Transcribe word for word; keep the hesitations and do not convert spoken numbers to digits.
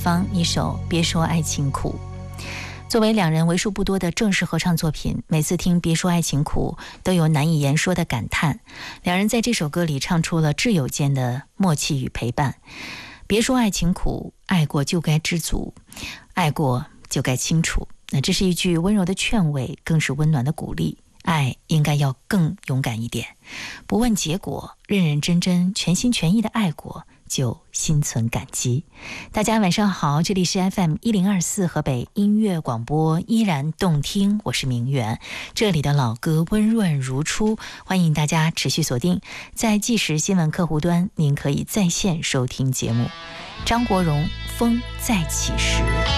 芳一首《别说爱情苦》。作为两人为数不多的正式合唱作品，每次听《别说爱情苦》都有难以言说的感叹。两人在这首歌里唱出了挚友间的默契与陪伴。别说爱情苦，爱过就该知足，爱过就该清楚。那这是一句温柔的劝慰，更是温暖的鼓励。爱应该要更勇敢一点，不问结果，认认真真全心全意的爱过，就心存感激。大家晚上好，这里是 F M 一零二四河北音乐广播，依然动听，我是明媛。这里的老歌温润如初，欢迎大家持续锁定在即时新闻客户端，您可以在线收听节目。张国荣，风再起时。